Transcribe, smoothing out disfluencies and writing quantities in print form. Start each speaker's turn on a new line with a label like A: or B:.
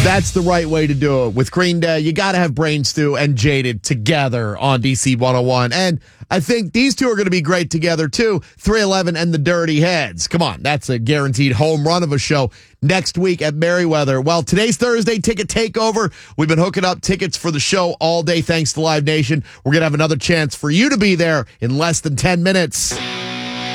A: That's the right way to do it. With Green Day, you got to have Brain Stew and Jaded together on DC 101. And I think these two are going to be great together, too. 311 and the Dirty Heads. Come on, that's a guaranteed home run of a show next week at Merriweather. Well, today's Thursday Ticket Takeover. We've been hooking up tickets for the show all day thanks to Live Nation. We're going to have another chance for you to be there in less than 10 minutes.